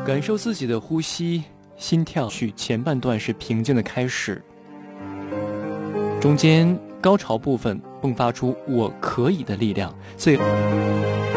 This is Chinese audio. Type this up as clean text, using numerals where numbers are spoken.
感受自己的呼吸、心跳。前半段是平静的开始，中间高潮部分迸发出我可以的力量，最后